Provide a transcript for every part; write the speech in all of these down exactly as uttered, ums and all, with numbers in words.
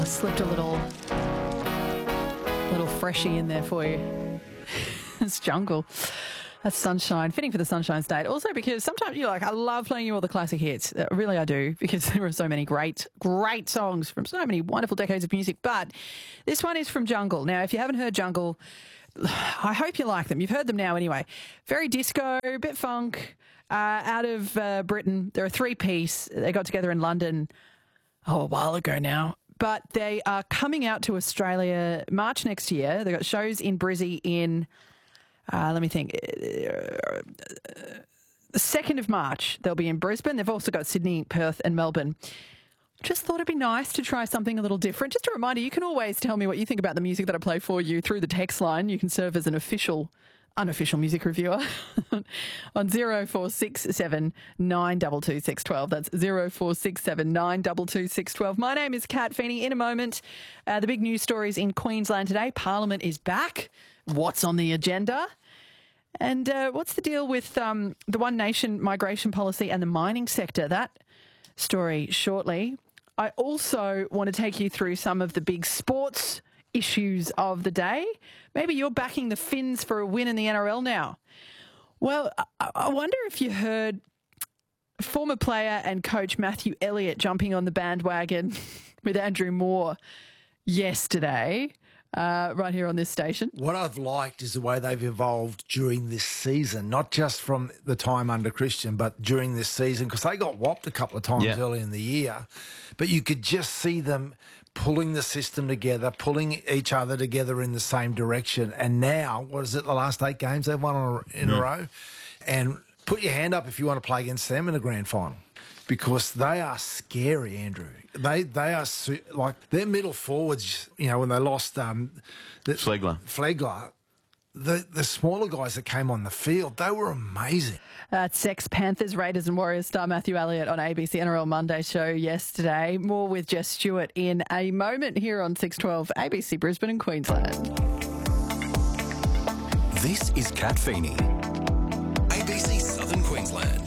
I slipped a little, little freshie in there for you. It's Jungle. That's Sunshine. Fitting for the Sunshine State. Also because sometimes you're like, I love playing you all the classic hits. Uh, really, I do, because there are so many great, great songs from so many wonderful decades of music. But this one is from Jungle. Now, if you haven't heard Jungle, I hope you like them. You've heard them now anyway. Very disco, a bit funk, uh, out of uh, Britain. They're a three-piece. They got together in London, oh, a while ago now. But they are coming out to Australia March next year. They've got shows in Brizzy in... Uh, let me think. The second of March, they'll be in Brisbane. They've also got Sydney, Perth and Melbourne. Just thought it'd be nice to try something a little different. Just a reminder, you can always tell me what you think about the music that I play for you through the text line. You can serve as an official, unofficial music reviewer on zero four six seven nine two two six one two. That's zero four six seven nine two two six one two. My name is Kat Feeney. In a moment, uh, the big news stories in Queensland today. Parliament is back. What's on the agenda? And uh, what's the deal with um, the One Nation migration policy and the mining sector? That story shortly. I also want to take you through some of the big sports issues of the day. Maybe you're backing the Finns for a win in the N R L now. Well, I, I wonder if you heard former player and coach Matthew Elliott jumping on the bandwagon with Andrew Moore yesterday. Uh, right here on this station. What I've liked is the way they've evolved during this season, not just from the time under Christian, but during this season, because they got whopped a couple of times yeah. early in the year. But you could just see them pulling the system together, pulling each other together in the same direction. And now, what is it, the last eight games they've won in mm. a row? And put your hand up if you want to play against them in a grand final. Because they are scary, Andrew. They they are su- like their middle forwards. You know, when they lost um, the, Flegler, Flegler, the the smaller guys that came on the field, they were amazing. Uh, Sex Panthers, Raiders, and Warriors star Matthew Elliott on A B C N R L Monday show yesterday. More with Jess Stewart in a moment here on six twelve A B C Brisbane and Queensland. This is Kat Feeney, A B C Southern Queensland.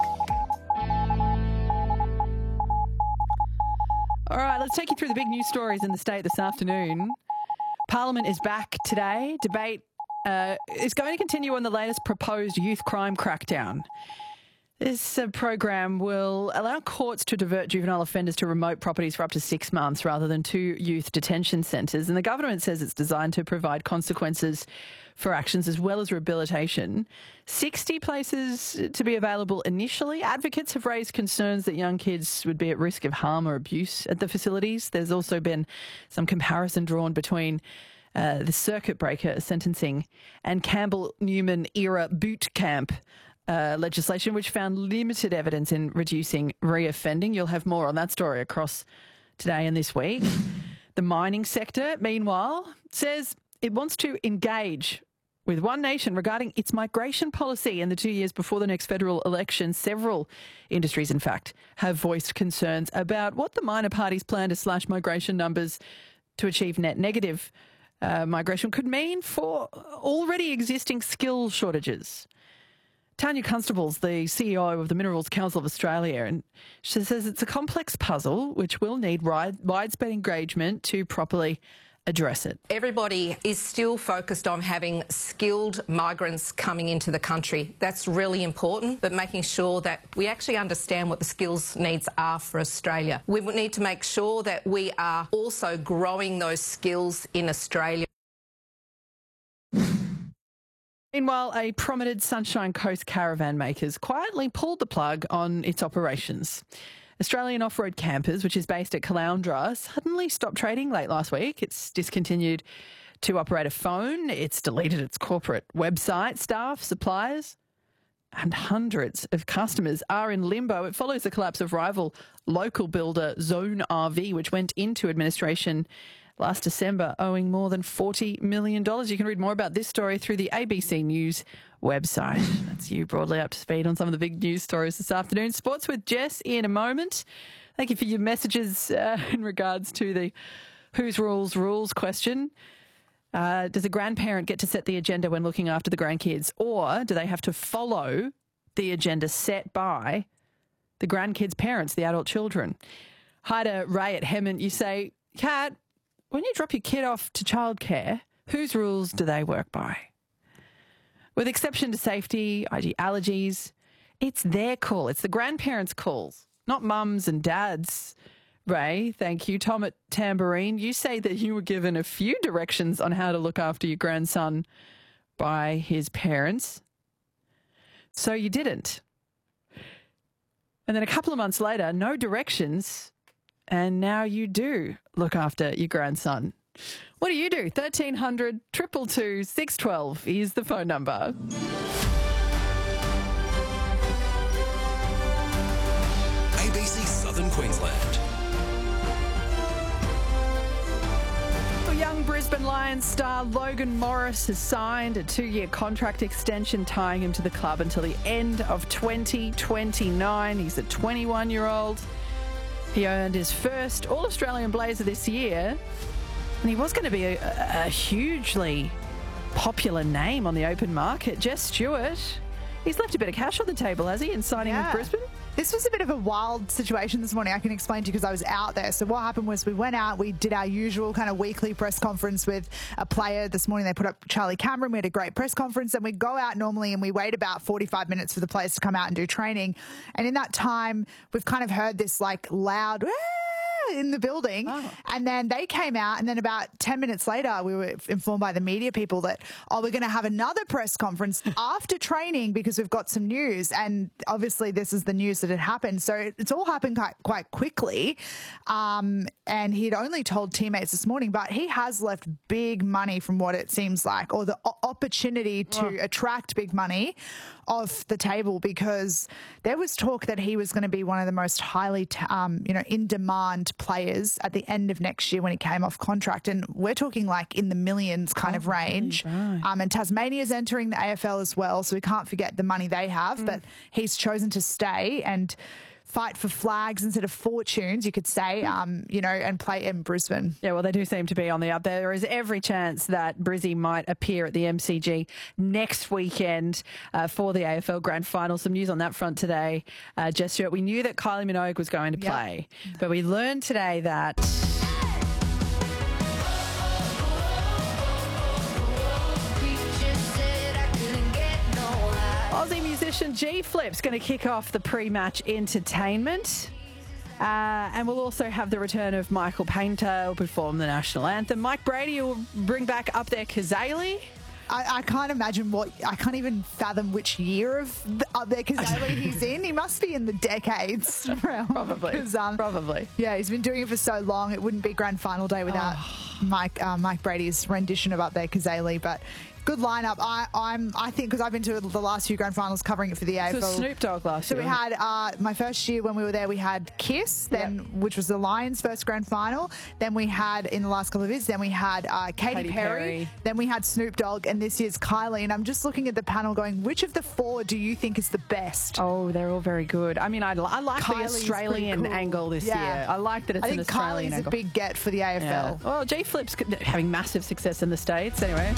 All right, let's take you through the big news stories in the state this afternoon. Parliament is back today. Debate uh, is going to continue on the latest proposed youth crime crackdown. This uh, program will allow courts to divert juvenile offenders to remote properties for up to six months rather than two youth detention centres. And the government says it's designed to provide consequences for actions as well as rehabilitation. sixty places to be available initially. Advocates have raised concerns that young kids would be at risk of harm or abuse at the facilities. There's also been some comparison drawn between uh, the circuit breaker sentencing and Campbell-Newman era boot camp Uh, legislation, which found limited evidence in reducing reoffending. You'll have more on that story across today and this week. The mining sector, meanwhile, says it wants to engage with One Nation regarding its migration policy in the two years before the next federal election. Several industries, in fact, have voiced concerns about what the minor parties plan to slash migration numbers to achieve net negative uh, migration could mean for already existing skill shortages. Tanya Constable's the C E O of the Minerals Council of Australia, and she says it's a complex puzzle which will need wide, widespread engagement to properly address it. Everybody is still focused on having skilled migrants coming into the country. That's really important, but making sure that we actually understand what the skills needs are for Australia. We need to make sure that we are also growing those skills in Australia. Meanwhile, a prominent Sunshine Coast caravan makers quietly pulled the plug on its operations. Australian Off-Road Campers, which is based at Caloundra, suddenly stopped trading late last week. It's discontinued to operate a phone. It's deleted its corporate website. Staff, suppliers and hundreds of customers are in limbo. It follows the collapse of rival local builder Zone R V, which went into administration last December, owing more than forty million dollars. You can read more about this story through the A B C News website. That's you broadly up to speed on some of the big news stories this afternoon. Sports with Jess in a moment. Thank you for your messages uh, in regards to the whose rules rules question. Uh, does a grandparent get to set the agenda when looking after the grandkids, or do they have to follow the agenda set by the grandkids' parents, the adult children? Hi to Ray at Hemmant. You say, Kat, when you drop your kid off to childcare, whose rules do they work by? With exception to safety, I G allergies, it's their call. It's the grandparents' calls, not mums and dads. Ray, thank you. Tom at Tambourine, you say that you were given a few directions on how to look after your grandson by his parents. So you didn't. And then a couple of months later, no directions, and now you do look after your grandson. What do you do? thirteen hundred, two two two, six one two is the phone number. A B C Southern Queensland. Young Brisbane Lions star Logan Morris has signed a two-year contract extension tying him to the club until the end of twenty twenty-nine. He's a twenty-one-year-old. He earned his first All-Australian Blazer this year, and he was going to be a, a hugely popular name on the open market. Jess Stewart, he's left a bit of cash on the table, has he, in signing Yeah. with Brisbane? This was a bit of a wild situation this morning. I can explain to you because I was out there. So what happened was we went out, we did our usual kind of weekly press conference with a player. This morning they put up Charlie Cameron. We had a great press conference, and we go out normally and we wait about forty-five minutes for the players to come out and do training. And in that time, we've kind of heard this like loud in the building. Oh. And then they came out, and then about ten minutes later, we were informed by the media people that, oh, we're going to have another press conference after training because we've got some news. And obviously this is the news that had happened. So it's all happened quite, quite quickly. Um, and he'd only told teammates this morning, but he has left big money from what it seems like, or the opportunity to oh. attract big money off the table, because there was talk that he was going to be one of the most highly, t- um, you know, in demand players at the end of next year when he came off contract. And we're talking like in the millions kind oh, of range. Right. Um, and Tasmania's entering the A F L as well, so we can't forget the money they have. Mm. But he's chosen to stay and fight for flags instead of fortunes, you could say, um, you know, and play in Brisbane. Yeah, well, they do seem to be on the up. There is every chance that Brizzy might appear at the M C G next weekend uh, for the A F L Grand Final. Some news on that front today. Uh, Jess Stewart, we knew that Kylie Minogue was going to play, yep. but we learned today that... Aussie musician G Flip's going to kick off the pre-match entertainment. Uh, and we'll also have the return of Michael Painter, who'll perform the national anthem. Mike Brady will bring back Up There Kazali. I, I can't imagine what, I can't even fathom which year of the, Up There Kazali he's in. He must be in the decades. Probably. Um, Probably. Yeah, he's been doing it for so long. It wouldn't be grand final day without oh. Mike uh, Mike Brady's rendition of Up There Kazali. But good lineup. I, I'm, I think, because I've been to the last few grand finals covering it for the A F L. So Snoop Dogg last so year. So we had, uh, my first year when we were there, we had Kiss, then yep. which was the Lions' first grand final. Then we had, in the last couple of years, then we had uh, Katy, Katy Perry. Perry. Then we had Snoop Dogg, and this year's Kylie. And I'm just looking at the panel going, which of the four do you think is the best? Oh, they're all very good. I mean, I, I like Kylie's the Australian cool. angle this yeah. year. I like that it's I an think Australian Kylie's angle. a big get for the A F L. Yeah. Well, G Flip's having massive success in the States anyway.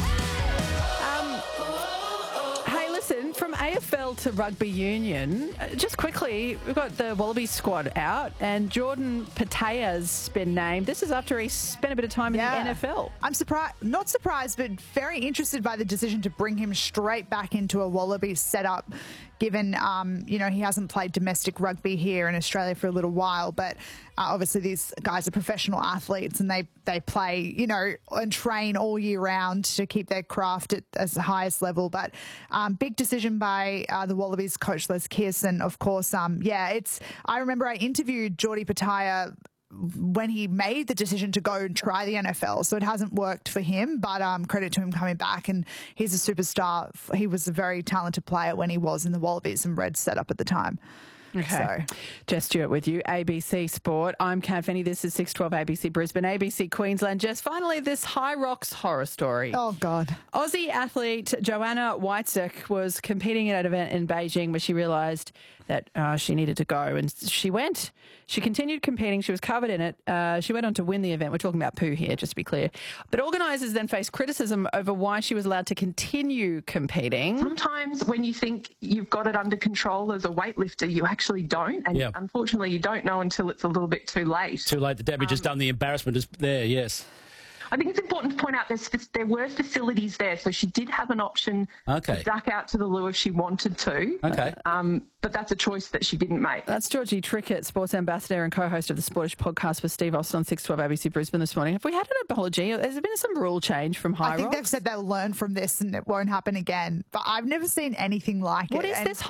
From A F L to rugby union, just quickly, we've got the Wallabies squad out, and Jordan Petaya's been named. This is after he spent a bit of time yeah. in the N F L. I'm surprised, not surprised, but very interested by the decision to bring him straight back into a Wallabies setup, given, um, you know, he hasn't played domestic rugby here in Australia for a little while, but uh, obviously these guys are professional athletes, and they, they play, you know, and train all year round to keep their craft at as the highest level. But um, big decision by uh, the Wallabies coach Les Kearson, of course. Um, yeah, it's. I remember I interviewed Jordy Pataya when he made the decision to go and try the N F L. So it hasn't worked for him, but um, credit to him coming back. And he's a superstar. He was a very talented player when he was in the Wallabies and Reds setup at the time. Okay. So. Jess Stewart with you, A B C Sport. I'm Kat Finney. This is six twelve A B C Brisbane, A B C Queensland. Jess, finally, this High Rocks horror story. Oh, God. Aussie athlete Joanna Whitestick was competing at an event in Beijing where she realised that uh, she needed to go, and she went. She continued competing. She was covered in it. Uh, she went on to win the event. We're talking about poo here, just to be clear. But organisers then faced criticism over why she was allowed to continue competing. Sometimes when you think you've got it under control as a weightlifter, you actually actually don't. And Yeah. unfortunately, you don't know until it's a little bit too late. Too late. The damage Um, is done. The embarrassment is there. Yes. I think it's important to point out there's, there were facilities there, so she did have an option Okay. to duck out to the loo if she wanted to. Okay. Um, but that's a choice that she didn't make. That's Georgie Trickett, sports ambassador and co-host of the Sportish podcast with Steve Austin on six twelve A B C Brisbane this morning. Have we had an apology? Has there been some rule change from High I think Rocks? they've said they'll learn from this and it won't happen again. But I've never seen anything like What it. is And this